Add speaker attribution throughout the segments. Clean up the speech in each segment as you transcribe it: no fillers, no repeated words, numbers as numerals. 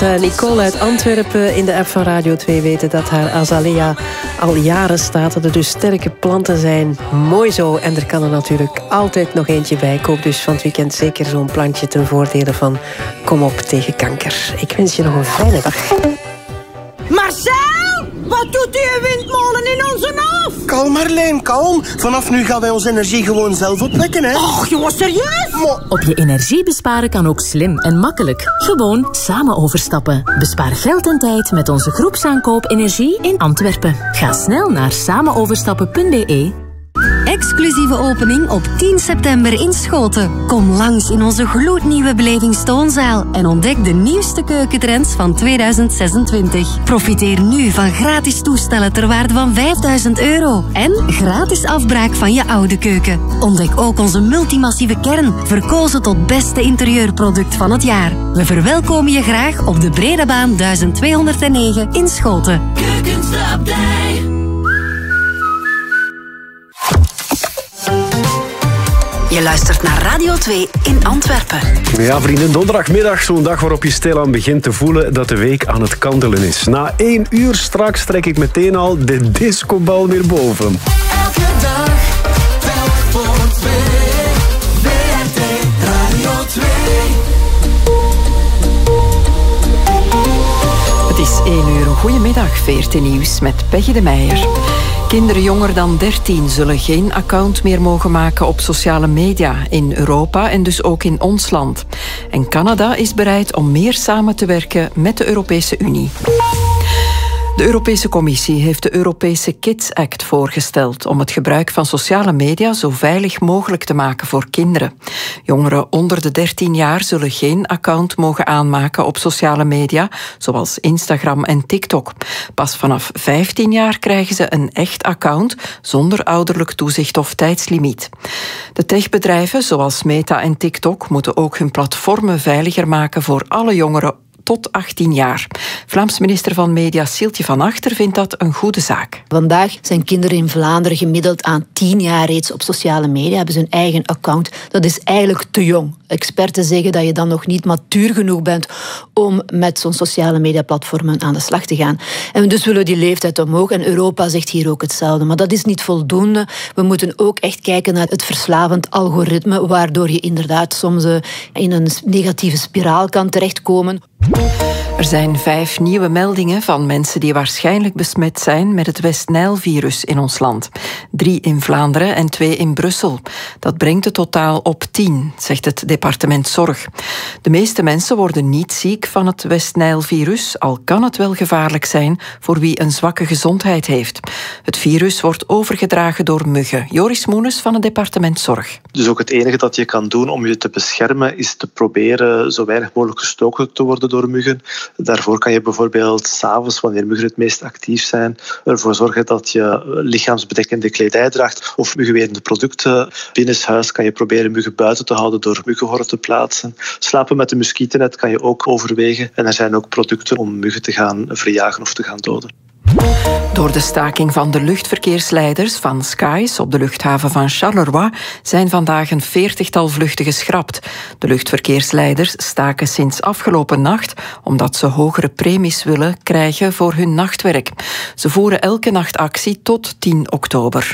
Speaker 1: Nicole uit Antwerpen in de app van Radio 2 weten dat haar azalea al jaren staat. Dat er dus sterke planten zijn. Mooi zo. En er kan er natuurlijk altijd nog eentje bij. Ik hoop dus van het weekend zeker zo'n plantje ten voordele van Kom op tegen kanker. Ik wens je nog een fijne dag.
Speaker 2: Marcel, wat doet die windmolen in onze hof?
Speaker 3: Kalm Marleen, kalm. Vanaf nu gaan wij onze energie gewoon zelf opwekken, hè.
Speaker 2: Och, jongens, serieus?
Speaker 4: Op je energie besparen kan ook slim en makkelijk. Gewoon samen overstappen. Bespaar geld en tijd met onze groepsaankoop Energie in Antwerpen. Ga snel naar samenoverstappen.be.
Speaker 5: Exclusieve opening op 10 september in Schoten. Kom langs in onze gloednieuwe belevingstoonzaal en ontdek de nieuwste keukentrends van 2026. Profiteer nu van gratis toestellen ter waarde van €5.000 en gratis afbraak van je oude keuken. Ontdek ook onze multimassieve kern, verkozen tot beste interieurproduct van het jaar. We verwelkomen je graag op de Bredebaan 1209 in Schoten.
Speaker 2: Keukenstapdij.
Speaker 5: Je luistert naar Radio 2 in Antwerpen.
Speaker 6: Ja, vrienden, donderdagmiddag, zo'n dag waarop je stilaan begint te voelen dat de week aan het kantelen is. Na 1 uur straks trek ik meteen al de discobal weer boven.
Speaker 2: Elke dag, telk voor 2. WRT Radio 2.
Speaker 7: Het is 1 uur. Goedemiddag, VRT Nieuws met Peggy de Meijer. Kinderen jonger dan 13 zullen geen account meer mogen maken op sociale media in Europa en dus ook in ons land. En Canada is bereid om meer samen te werken met de Europese Unie. De Europese Commissie heeft de Europese Kids Act voorgesteld om het gebruik van sociale media zo veilig mogelijk te maken voor kinderen. Jongeren onder de 13 jaar zullen geen account mogen aanmaken op sociale media, zoals Instagram en TikTok. Pas vanaf 15 jaar krijgen ze een echt account zonder ouderlijk toezicht of tijdslimiet. De techbedrijven, zoals Meta en TikTok, moeten ook hun platformen veiliger maken voor alle jongeren tot 18 jaar. Vlaams minister van Media Sieltje van Achter vindt dat een goede zaak.
Speaker 8: Vandaag zijn kinderen in Vlaanderen gemiddeld aan 10 jaar reeds op sociale media, hebben ze hun eigen account. Dat is eigenlijk te jong. Experten zeggen dat je dan nog niet matuur genoeg bent om met zo'n sociale mediaplatformen aan de slag te gaan. En dus willen we die leeftijd omhoog. En Europa zegt hier ook hetzelfde. Maar dat is niet voldoende. We moeten ook echt kijken naar het verslavend algoritme, waardoor je inderdaad soms in een negatieve spiraal kan terechtkomen.
Speaker 7: Er zijn 5 nieuwe meldingen van mensen die waarschijnlijk besmet zijn met het West-Nijl-virus in ons land. 3 in Vlaanderen en 2 in Brussel. Dat brengt het totaal op 10, zegt het departement Zorg. De meeste mensen worden niet ziek van het West-Nijl-virus, al kan het wel gevaarlijk zijn voor wie een zwakke gezondheid heeft. Het virus wordt overgedragen door muggen. Joris Moenes van het departement Zorg.
Speaker 9: Dus ook het enige dat je kan doen om je te beschermen is te proberen zo weinig mogelijk gestoken te worden door muggen. Daarvoor kan je bijvoorbeeld 's avonds, wanneer muggen het meest actief zijn, ervoor zorgen dat je lichaamsbedekkende kledij draagt of muggenwerende producten. Binnenshuis kan je proberen muggen buiten te houden door muggenhorden te plaatsen. Slapen met een muskietennet kan je ook overwegen. En er zijn ook producten om muggen te gaan verjagen of te gaan doden.
Speaker 7: Door de staking van de luchtverkeersleiders van Skies op de luchthaven van Charleroi zijn vandaag een 40-tal vluchten geschrapt. De luchtverkeersleiders staken sinds afgelopen nacht omdat ze hogere premies willen krijgen voor hun nachtwerk. Ze voeren elke nacht actie tot 10 oktober.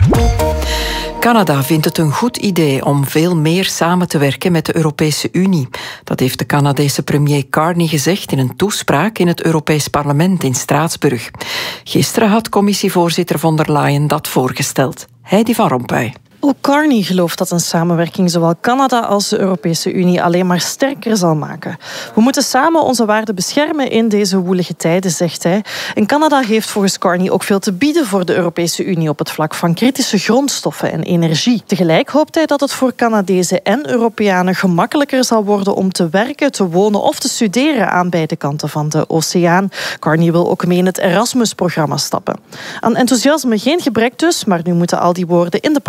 Speaker 7: Canada vindt het een goed idee om veel meer samen te werken met de Europese Unie. Dat heeft de Canadese premier Carney gezegd in een toespraak in het Europees Parlement in Straatsburg. Gisteren had commissievoorzitter von der Leyen dat voorgesteld. Heidi van Rompuy.
Speaker 10: Ook Carney gelooft dat een samenwerking zowel Canada als de Europese Unie alleen maar sterker zal maken. We moeten samen onze waarden beschermen in deze woelige tijden, zegt hij. En Canada heeft volgens Carney ook veel te bieden voor de Europese Unie op het vlak van kritische grondstoffen en energie. Tegelijk hoopt hij dat het voor Canadezen en Europeanen gemakkelijker zal worden om te werken, te wonen of te studeren aan beide kanten van de oceaan. Carney wil ook mee in het Erasmus-programma stappen. Aan enthousiasme geen gebrek dus, maar nu moeten al die woorden in de praktijk worden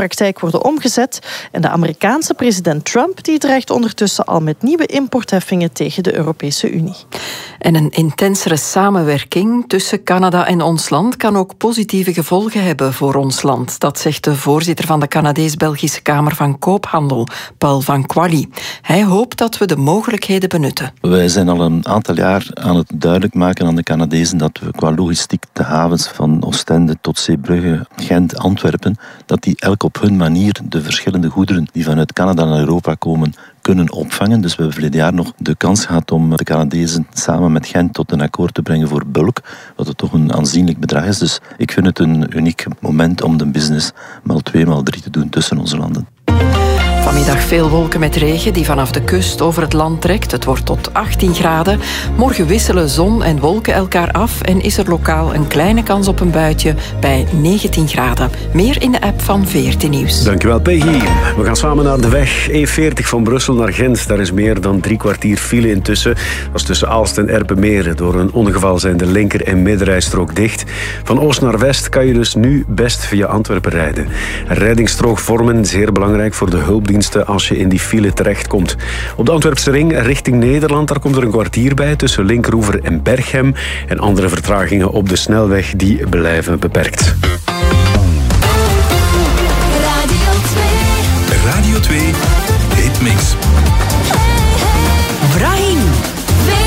Speaker 10: worden omgezet. En de Amerikaanse president Trump die dreigt ondertussen al met nieuwe importheffingen tegen de Europese Unie.
Speaker 7: En een intensere samenwerking tussen Canada en ons land kan ook positieve gevolgen hebben voor ons land. Dat zegt de voorzitter van de Canadees-Belgische Kamer van Koophandel, Paul van Quali. Hij hoopt dat we de mogelijkheden benutten.
Speaker 11: Wij zijn al een aantal jaar aan het duidelijk maken aan de Canadezen dat we qua logistiek de havens van Oostende tot Zeebrugge, Gent, Antwerpen, dat die elk op hun manier de verschillende goederen die vanuit Canada naar Europa komen kunnen opvangen. Dus we hebben verleden jaar nog de kans gehad om de Canadezen samen met Gent tot een akkoord te brengen voor bulk, wat het toch een aanzienlijk bedrag is. Dus ik vind het een uniek moment om de business maal 2, maal 3 te doen tussen onze landen.
Speaker 7: Vanmiddag veel wolken met regen die vanaf de kust over het land trekt. Het wordt tot 18 graden. Morgen wisselen zon en wolken elkaar af en is er lokaal een kleine kans op een buitje bij 19 graden. Meer in de app van VRT Nieuws.
Speaker 6: Dankjewel, Peggy. We gaan samen naar de weg E40 van Brussel naar Gent. Daar is meer dan 3 kwartier file intussen. Dat is tussen Aalst en Erpenmeren. Door een ongeval zijn de linker- en middenrijstrook dicht. Van oost naar west kan je dus nu best via Antwerpen rijden. Rijdingsstrook vormen, zeer belangrijk voor de hulpdiensten als je in die file terechtkomt. Op de Antwerpse ring richting Nederland, daar komt er een kwartier bij tussen Linkeroever en Berchem. En andere vertragingen op de snelweg die blijven beperkt.